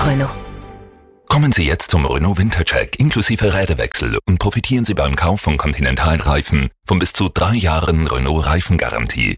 Renault. Kommen Sie jetzt zum Renault Wintercheck inklusive Räderwechsel und profitieren Sie beim Kauf von Continental-Reifen von bis zu 3 Jahren Renault-Reifengarantie.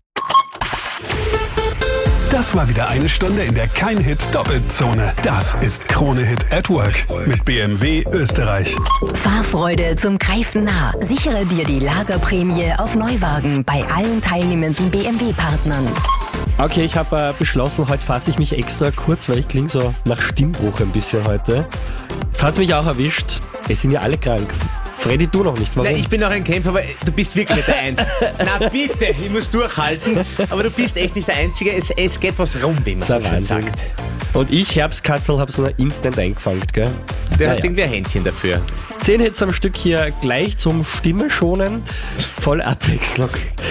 Das war wieder eine Stunde in der Kein-Hit-Doppelzone. Das ist Krone-Hit at Work mit BMW Österreich. Fahrfreude zum Greifen nah. Sichere dir die Lagerprämie auf Neuwagen bei allen teilnehmenden BMW-Partnern. Okay, ich habe beschlossen, heute fasse ich mich extra kurz, weil ich klinge so nach Stimmbruch ein bisschen heute. Jetzt hat es mich auch erwischt. Es sind ja alle krank. Freddy, du noch nicht. Warum? Nein, ich bin auch ein Kämpfer, aber du bist wirklich nicht der Einzige. Na bitte, ich muss durchhalten. Aber du bist echt nicht der Einzige. Es geht was rum, wie man so schön sagt. Und ich, Herbstkatzel, habe so eine Instant eingefangen, gell? Der hat irgendwie ein Händchen dafür. 10 Hits am Stück hier gleich zum Stimme schonen. Voll Abwechslung.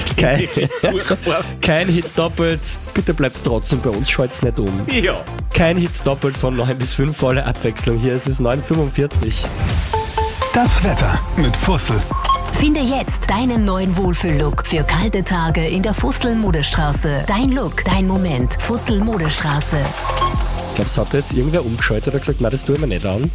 Kein Hit doppelt. Bitte bleibt trotzdem bei uns, schalt's nicht um. Ja. Kein Hit doppelt von 9 bis 5, volle Abwechslung. Hier ist es 9:45. Das Wetter mit Fussel. Finde jetzt deinen neuen Wohlfühllook für kalte Tage in der Fussel-Modestraße. Dein Look, dein Moment. Fussel-Modestraße. Ich glaube, es hat jetzt irgendwer umgeschaltet und gesagt, nein, das tue ich mir nicht an.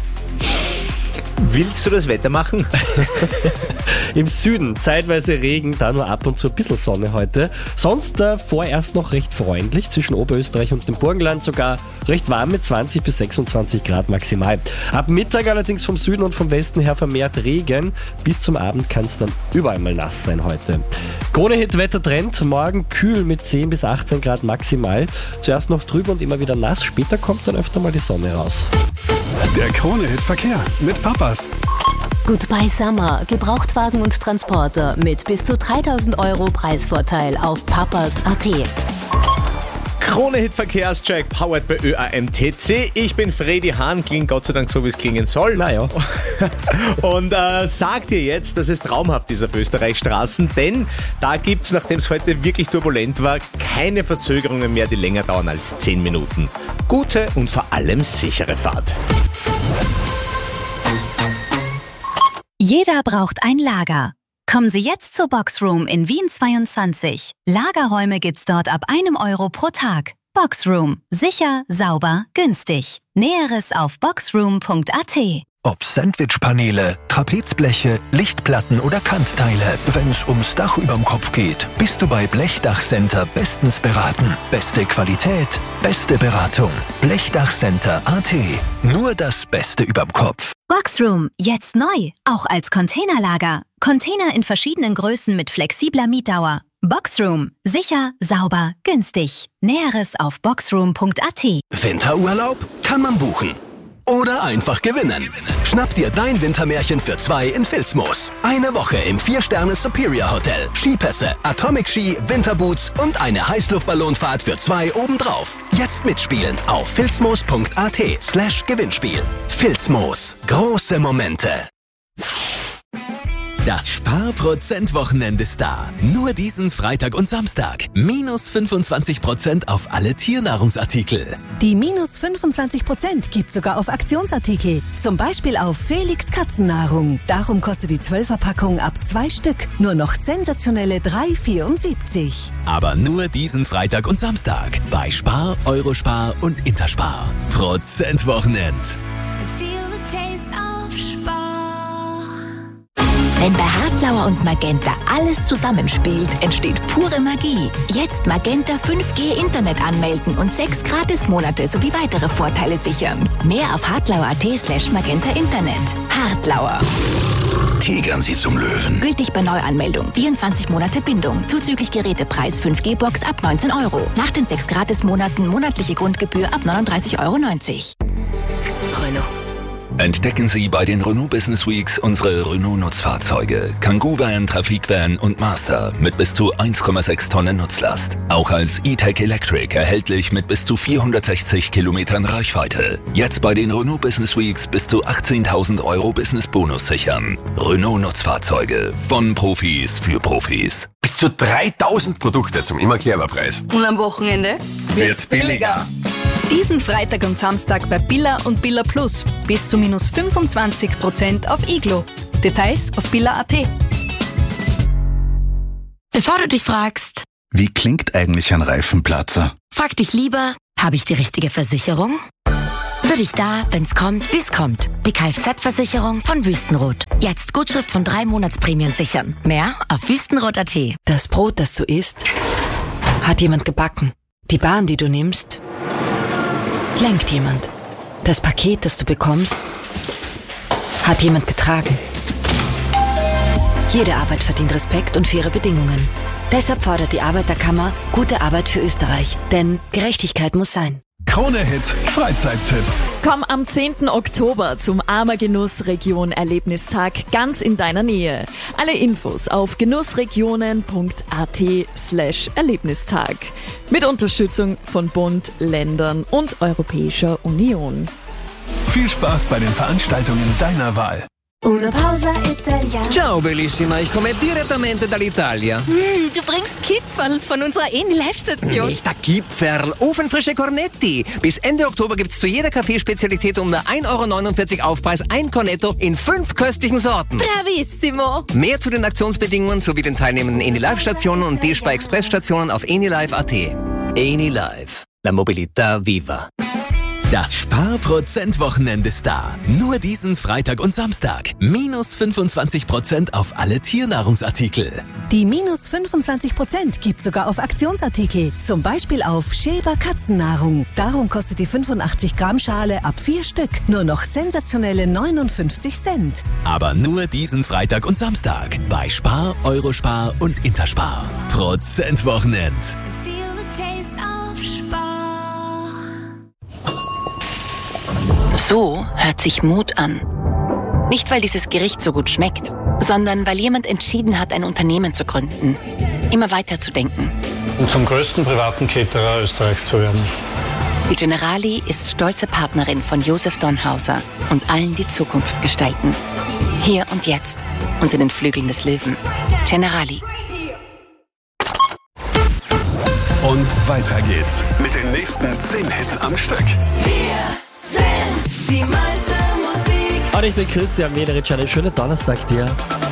Willst du das Wetter machen? Im Süden zeitweise Regen, da nur ab und zu ein bisschen Sonne heute. Sonst vorerst noch recht freundlich, zwischen Oberösterreich und dem Burgenland sogar recht warm mit 20 bis 26 Grad maximal. Ab Mittag allerdings vom Süden und vom Westen her vermehrt Regen. Bis zum Abend kann es dann überall mal nass sein heute. Krone-Hit-Wettertrend, morgen kühl mit 10 bis 18 Grad maximal. Zuerst noch trüb und immer wieder nass, später kommt dann öfter mal die Sonne raus. Der Krone-Hit-Verkehr mit Papas. Goodbye Summer. Gebrauchtwagen und Transporter mit bis zu 3.000 € Preisvorteil auf papas.at. Krone-Hit Verkehrscheck, powered bei ÖAMTC. Ich bin Freddy Hahn, klingt Gott sei Dank so, wie es klingen soll. Naja. Und sag dir jetzt, dass es traumhaft ist auf Österreichstraßen, denn da gibt's, nachdem es heute wirklich turbulent war, keine Verzögerungen mehr, die länger dauern als 10 Minuten. Gute und vor allem sichere Fahrt. Jeder braucht ein Lager. Kommen Sie jetzt zur Boxroom in Wien 22. Lagerräume gibt's dort ab 1 € pro Tag. Boxroom. Sicher, sauber, günstig. Näheres auf boxroom.at. Ob Sandwichpaneele, Trapezbleche, Lichtplatten oder Kantteile. Wenn's ums Dach überm Kopf geht, bist du bei Blechdachcenter bestens beraten. Beste Qualität, beste Beratung. Blechdachcenter.at. Nur das Beste überm Kopf. Boxroom, jetzt neu, auch als Containerlager. Container in verschiedenen Größen mit flexibler Mietdauer. Boxroom, sicher, sauber, günstig. Näheres auf boxroom.at. Winterurlaub kann man buchen. Oder einfach gewinnen. Schnapp dir dein Wintermärchen für 2 in Filzmoos. Eine Woche im 4-Sterne Superior Hotel. Skipässe, Atomic Ski, Winterboots und eine Heißluftballonfahrt für 2 obendrauf. Jetzt mitspielen auf filzmoos.at/Gewinnspiel. Filzmoos. Große Momente. Das Sparprozent-Wochenende ist da. Nur diesen Freitag und Samstag. Minus 25% auf alle Tiernahrungsartikel. Die minus 25% gibt sogar auf Aktionsartikel. Zum Beispiel auf Felix Katzennahrung. Darum kostet die 12er-Packung ab 2 Stück nur noch sensationelle 3,74. Aber nur diesen Freitag und Samstag. Bei Spar, Eurospar und Interspar. Prozentwochenend. Wenn bei Hartlauer und Magenta alles zusammenspielt, entsteht pure Magie. Jetzt Magenta 5G Internet anmelden und 6 Gratismonate sowie weitere Vorteile sichern. Mehr auf hartlauer.at/Magenta Internet. Hartlauer. Tigern Sie zum Löwen. Gültig bei Neuanmeldung. 24 Monate Bindung. Zuzüglich Gerätepreis 5G-Box ab 19 €. Nach den 6 Gratismonaten monatliche Grundgebühr ab 39,90 €. Renault. Entdecken Sie bei den Renault Business Weeks unsere Renault-Nutzfahrzeuge. Kangoo Van, Trafikvan und Master mit bis zu 1,6 Tonnen Nutzlast. Auch als E-Tech Electric erhältlich mit bis zu 460 Kilometern Reichweite. Jetzt bei den Renault Business Weeks bis zu 18.000 € Business-Bonus sichern. Renault-Nutzfahrzeuge von Profis für Profis. Bis zu 3.000 Produkte zum immer Preis. Und am Wochenende wird's billiger. Diesen Freitag und Samstag bei Billa und Billa Plus. Bis zu minus 25% auf Iglo. Details auf billa.at. Bevor du dich fragst, wie klingt eigentlich ein Reifenplatzer? frag dich lieber, habe ich die richtige Versicherung? Für dich da, wenn's kommt, wie's kommt. Die Kfz-Versicherung von Wüstenrot. Jetzt Gutschrift von 3 Monatsprämien sichern. Mehr auf wüstenrot.at. Das Brot, das du isst, hat jemand gebacken. Die Bahn, die du nimmst, lenkt jemand. Das Paket, das du bekommst, hat jemand getragen. Jede Arbeit verdient Respekt und faire Bedingungen. Deshalb fordert die Arbeiterkammer gute Arbeit für Österreich. Denn Gerechtigkeit muss sein. Krone-Hit Freizeittipps. Komm am 10. Oktober zum Amergenuss Region Erlebnistag ganz in deiner Nähe. Alle Infos auf genussregionen.at/Erlebnistag. Mit Unterstützung von Bund, Ländern und Europäischer Union. Viel Spaß bei den Veranstaltungen deiner Wahl. Una pausa italiana. Ciao bellissima, ich komme direttamente dall'Italia. Du bringst Kipferl von unserer Eni-Live-Station. Nicht der Kipferl, ofenfrische Cornetti. Bis Ende Oktober gibt's zu jeder Kaffeespezialität um nur 1,49 € Aufpreis ein Cornetto in 5 köstlichen Sorten. Bravissimo. Mehr zu den Aktionsbedingungen sowie den teilnehmenden Eni-Live-Stationen und D-Spar-Express-Stationen auf enilive.at. Eni-Live. La mobilità viva. Das Sparprozent-Wochenende ist da. Nur diesen Freitag und Samstag. Minus 25% auf alle Tiernahrungsartikel. Die minus 25% gibt sogar auf Aktionsartikel. Zum Beispiel auf Schäber Katzennahrung. Darum kostet die 85 Gramm Schale ab 4 Stück nur noch sensationelle 59 Cent. Aber nur diesen Freitag und Samstag. Bei Spar, Eurospar und Interspar. Prozent-Wochenend. So hört sich Mut an. Nicht, weil dieses Gericht so gut schmeckt, sondern weil jemand entschieden hat, ein Unternehmen zu gründen. Immer weiter zu denken. Und zum größten privaten Caterer Österreichs zu werden. Die Generali ist stolze Partnerin von Josef Donhauser und allen, die Zukunft gestalten. Hier und jetzt, unter den Flügeln des Löwen. Generali. Und weiter geht's mit den nächsten 10 Hits am Stück. Die meiste Musik. Und ich bin Christian Mederitsch. Einen schönen Donnerstag dir.